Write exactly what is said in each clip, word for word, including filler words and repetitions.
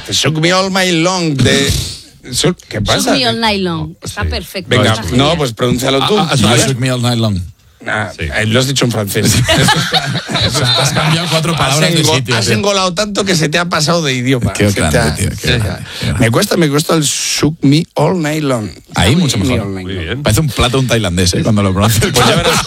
este Shook Me All My Long de... ¿Qué pasa? Shook Me All Night Long. Está sí. perfecto. Venga, está no, pues pronúncialo tú. Ah, ah, no, Shook Me All Night Long. Ah, sí. Lo has dicho en francés. O sea, has cambiado cuatro palabras de sitio. Has engolado tanto que se te ha pasado de idioma. Qué grande, ha... tío. Qué grande, qué me cuesta, me cuesta el Shook Me All Night Long. Ahí mucho mejor. Muy bien. Parece un plato un tailandés, ¿eh? Cuando lo pronuncias. Pues ya verás.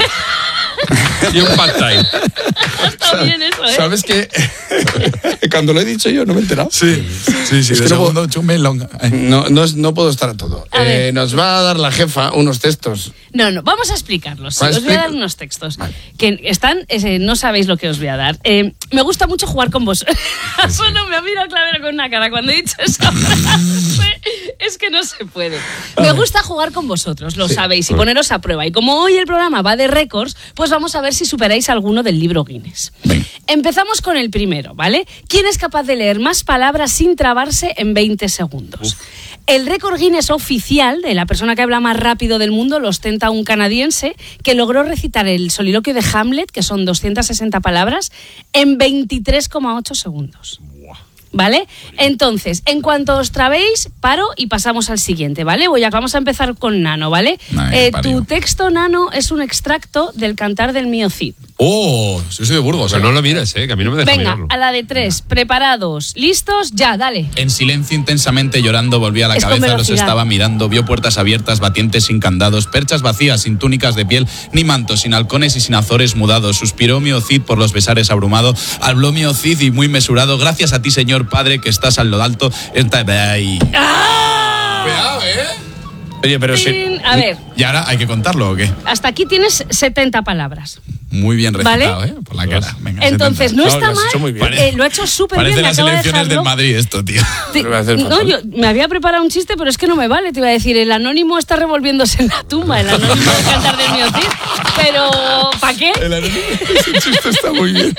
Y un pad thai. Está bien eso, ¿eh? ¿Sabes qué? Cuando lo he dicho yo no me he enterado. Sí, sí, sí. Es de que segundo, no, Shook Me Long. No, no, no puedo estar a todo. A eh, nos va a dar la jefa unos textos. No, no, vamos a explicarlos. Sí, os voy a dar unos textos. Vale. Que están, eh, no sabéis lo que os voy a dar. Eh, me gusta mucho jugar con vos. Solo me ha mirado Clavero con una cara cuando he dicho esa frase. Es que no se puede. Me gusta jugar con vosotros, lo sí. sabéis, y poneros a prueba. Y como hoy el programa va de récords, pues vamos a ver si superáis alguno del libro Guinness. Ven. Empezamos con el primero, ¿vale? ¿Quién es capaz de leer más palabras sin trabarse en veinte segundos? Uf. El récord Guinness oficial de la persona que habla más rápido del mundo lo ostenta un canadiense que logró recitar el soliloquio de Hamlet, que son doscientas sesenta palabras, en veintitrés coma ocho segundos. ¿Vale? Entonces, en cuanto os trabéis, paro y pasamos al siguiente, ¿vale? Voy a, vamos a empezar con Nano, ¿vale? Nah, eh, tu texto, Nano, es un extracto del Cantar del Mío Cid. ¡Oh! Yo soy de Burgos. Pero ¿eh? No lo mires, ¿eh? Que a mí no me deja Venga, mirarlo. a la de tres. Preparados, listos, ya, dale. En silencio, intensamente llorando, volvía a la es cabeza, los estaba mirando, vio puertas abiertas, batientes sin candados, perchas vacías, sin túnicas de piel, ni mantos, sin halcones y sin azores mudados. Suspiró Mío Cid por los besares abrumado, habló Mío Cid y muy mesurado, gracias a ti, Señor Padre, que estás al lo alto. Está ahí. ¡Ah! Cuidado, ¿eh? Oye, pero sí. A ver. ¿Y ahora hay que contarlo o qué? Hasta aquí tienes setenta palabras. Muy bien recitado, ¿vale? ¿eh? Por la cara. Venga, entonces, setenta. no está no, mal. Lo, muy bien. Eh, lo ha hecho súper bien. Parece las acabo elecciones de del Madrid esto, tío. Te, no, yo me había preparado un chiste, pero es que no me vale. Te iba a decir, el anónimo está revolviéndose en la tumba, el anónimo del Cantar del Mío Cid. Pero, ¿para qué? El anónimo, ese chiste está muy bien.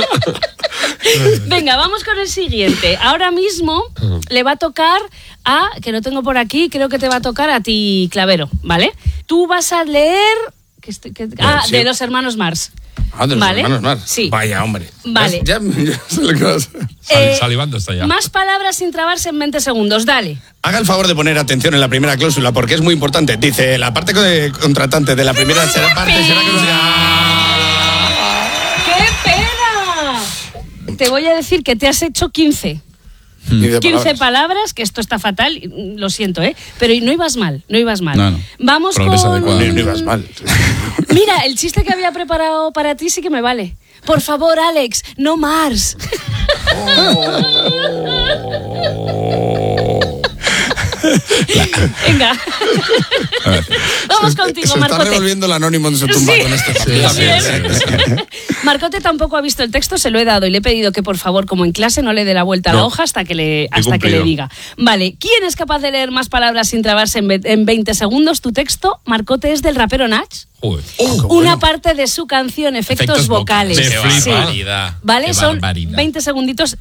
Venga, vamos con el siguiente. Ahora mismo le va a tocar a, que lo tengo por aquí, creo que te va a tocar a ti, Clavero, ¿vale? Tú vas a leer... Que estoy, que, ah, sí. de los hermanos Mars. Ah, de los ¿Vale? hermanos Mars. Sí. Vaya, hombre. Vale. Ya, ya sé lo que vas a... Eh, Salivando está ya. Más palabras sin trabarse en veinte segundos, dale. Haga el favor de poner atención en la primera cláusula, porque es muy importante. Dice, la parte de contratante de la primera será parte será que no sea... ¡Qué pena! Te voy a decir que te has hecho quince. quince palabras. palabras, que esto está fatal, lo siento, ¿eh? Pero no ibas mal, no ibas mal. No, no. Vamos Progreso con... adecuado. No, no ibas mal. Mira, el chiste que había preparado para ti sí que me vale. Por favor, Alex, no Mars. Venga. Vamos contigo, se, se Marcote. está revolviendo el anónimo en su tumba Sí. con este Sí, papel. sí, sí. Marcote tampoco ha visto el texto, se lo he dado y le he pedido que por favor, como en clase, no le dé la vuelta No. a la hoja hasta que le, hasta que le diga. Vale, ¿quién es capaz de leer más palabras sin trabarse en, ve- en veinte segundos? Tu texto, Marcote, es del rapero Nach. Joder. Oh, Una bueno. parte de su canción, efectos, Efectos vocales. vocales. Qué Sí. barbaridad. ¿Vale? Qué Son barbaridad. veinte segunditos.